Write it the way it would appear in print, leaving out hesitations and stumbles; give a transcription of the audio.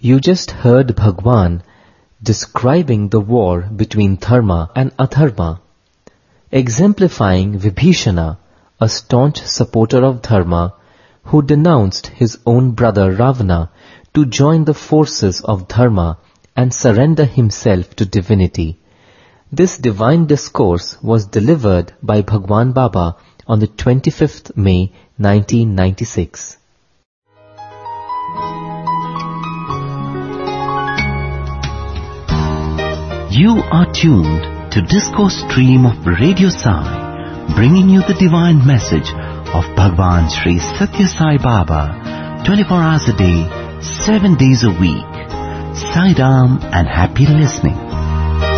You just heard Bhagwan describing the war between Dharma and Adharma, exemplifying Vibhishana, a staunch supporter of Dharma, who denounced his own brother Ravana to join the forces of Dharma and surrender himself to divinity. This divine discourse was delivered by Bhagwan Baba on the 25th May 1996. You are tuned to Discourse Stream of Radio Sai, bringing you the divine message of Bhagwan Sri Satya Sai Baba, 24 hours a day, 7 days a week. Sai Ram and happy listening.